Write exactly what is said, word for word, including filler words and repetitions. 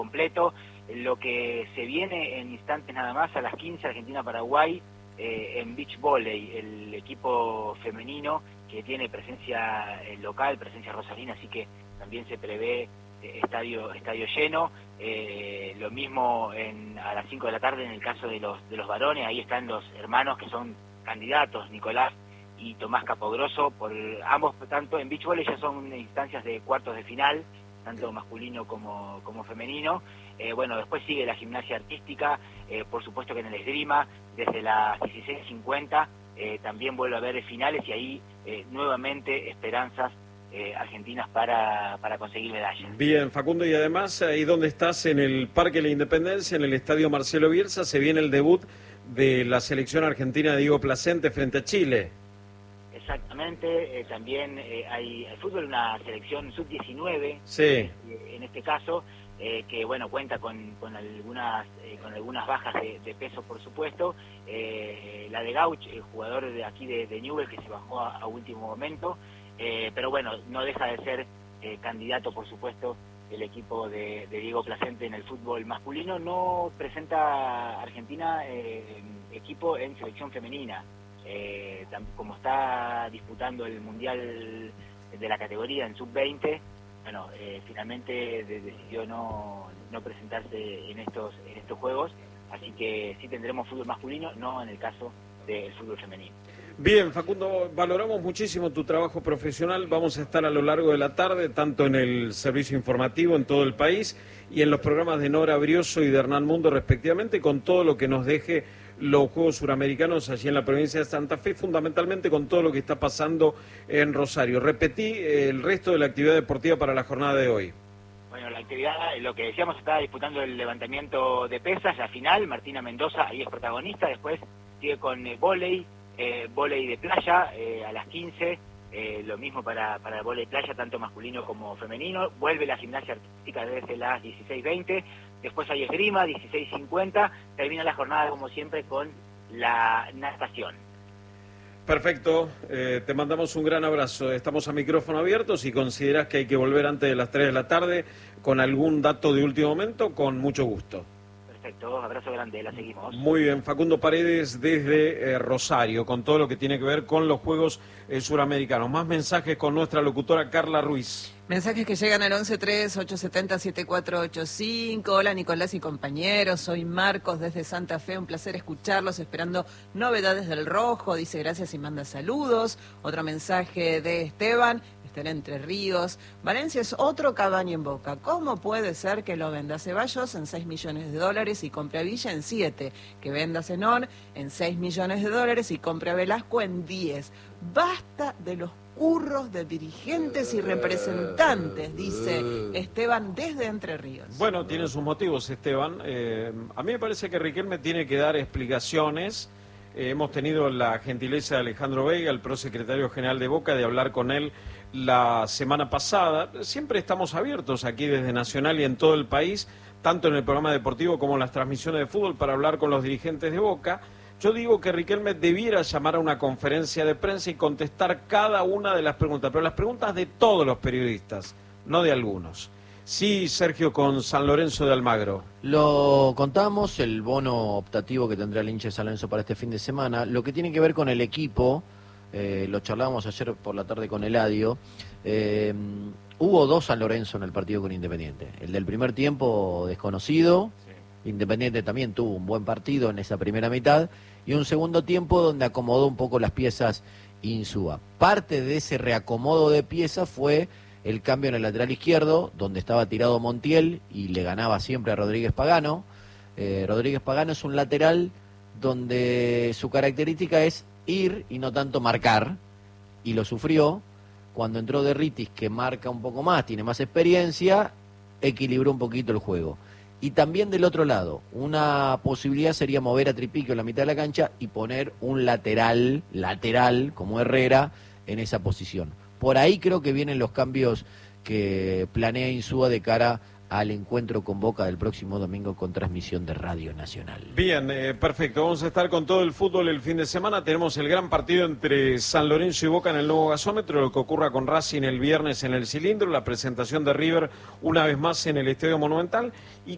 completo. Lo que se viene en instantes nada más, a las quince, Argentina-Paraguay, eh, en beach volley, el equipo femenino que tiene presencia eh, local, presencia rosarina, así que también se prevé eh, estadio estadio lleno. Eh, lo mismo en, a las cinco de la tarde en el caso de los de los varones, ahí están los hermanos que son candidatos, Nicolás y Tomás Capogroso, por ambos, tanto en beach volley ya son instancias de cuartos de final, tanto masculino como, como femenino. Eh, bueno, después sigue la gimnasia artística, eh, por supuesto que en el esgrima, desde las dieciséis cincuenta eh, también vuelve a haber finales y ahí eh, nuevamente esperanzas eh, argentinas para, para conseguir medallas. Bien, Facundo, y además ahí donde estás, en el Parque de la Independencia, en el Estadio Marcelo Bielsa, se viene el debut de la selección argentina de Diego Placente frente a Chile. Exactamente, eh, también eh, hay, hay fútbol, una selección sub diecinueve, sí. eh, en este caso, eh, que bueno, cuenta con, con algunas eh, con algunas bajas de, de peso, por supuesto. Eh, la de Gauch, el jugador de aquí de, de Newell, que se bajó a, a último momento, eh, pero bueno, no deja de ser eh, candidato, por supuesto, el equipo de, de Diego Placente en el fútbol masculino. No presenta Argentina eh, equipo en selección femenina. Eh, como está disputando el Mundial de la categoría en sub veinte, bueno, eh, finalmente de, decidió no, no presentarse en estos en estos juegos, así que sí tendremos fútbol masculino, no en el caso del fútbol femenino. Bien, Facundo, valoramos muchísimo tu trabajo profesional. Vamos a estar a lo largo de la tarde, tanto en el servicio informativo en todo el país y en los programas de Nora Brioso y de Hernán Mundo, respectivamente, con todo lo que nos deje los Juegos Suramericanos allí en la provincia de Santa Fe, fundamentalmente con todo lo que está pasando en Rosario. Repetí eh, el resto de la actividad deportiva para la jornada de hoy. Bueno, la actividad, lo que decíamos, está disputando el levantamiento de pesas, la final. Martina Mendoza ahí es protagonista, después sigue con eh, vóley, eh, vóley de playa eh, a las quince, eh, lo mismo para, para el vóley de playa, tanto masculino como femenino. Vuelve la gimnasia artística desde las dieciséis veinte, después hay esgrima, dieciséis cincuenta, termina la jornada como siempre con la natación. Perfecto, eh, te mandamos un gran abrazo. Estamos a micrófono abierto. Si consideras que hay que volver antes de las tres de la tarde con algún dato de último momento, con mucho gusto. Perfecto, abrazo grande, la seguimos. Muy bien, Facundo Paredes desde eh, Rosario, con todo lo que tiene que ver con los Juegos eh, Suramericanos. Más mensajes con nuestra locutora Carla Ruiz. Mensajes que llegan al once tres ocho siete cero siete cuatro ocho cinco. Hola Nicolás y compañeros, soy Marcos desde Santa Fe, un placer escucharlos, esperando novedades del Rojo, dice gracias y manda saludos. Otro mensaje de Esteban, está en Entre Ríos. Valencia es otro Cavani en Boca. ¿Cómo puede ser que lo venda Ceballos en seis millones de dólares y compre a Villa en siete? Que venda Zenón en seis millones de dólares y compre a Velasco en diez. Basta de los curros de dirigentes y representantes, dice Esteban desde Entre Ríos. Bueno, tiene sus motivos, Esteban. Eh, a mí me parece que Riquelme tiene que dar explicaciones. Eh, hemos tenido la gentileza de Alejandro Veiga, el prosecretario general de Boca, de hablar con él la semana pasada. Siempre estamos abiertos aquí desde Nacional y en todo el país, tanto en el programa deportivo como en las transmisiones de fútbol, para hablar con los dirigentes de Boca. Yo digo que Riquelme debiera llamar a una conferencia de prensa y contestar cada una de las preguntas, pero las preguntas de todos los periodistas, no de algunos. Sí, Sergio, con San Lorenzo de Almagro. Lo contamos, el bono optativo que tendrá el hincha de San Lorenzo para este fin de semana. Lo que tiene que ver con el equipo, eh, lo charlábamos ayer por la tarde con Eladio, eh, hubo dos San Lorenzo en el partido con Independiente. El del primer tiempo desconocido, sí. Independiente también tuvo un buen partido en esa primera mitad, y un segundo tiempo donde acomodó un poco las piezas Insúa. Parte de ese reacomodo de piezas fue el cambio en el lateral izquierdo, donde estaba tirado Montiel y le ganaba siempre a Rodríguez Pagano. Eh, Rodríguez Pagano es un lateral donde su característica es ir y no tanto marcar, y lo sufrió. Cuando entró Derritis, que marca un poco más, tiene más experiencia, equilibró un poquito el juego. Y también del otro lado, una posibilidad sería mover a Tripiquio en la mitad de la cancha y poner un lateral, lateral, como Herrera, en esa posición. Por ahí creo que vienen los cambios que planea Insúa de cara al encuentro con Boca del próximo domingo con transmisión de Radio Nacional. Bien, eh, perfecto. Vamos a estar con todo el fútbol el fin de semana. Tenemos el gran partido entre San Lorenzo y Boca en el nuevo gasómetro, lo que ocurra con Racing el viernes en el Cilindro, la presentación de River una vez más en el Estadio Monumental. Y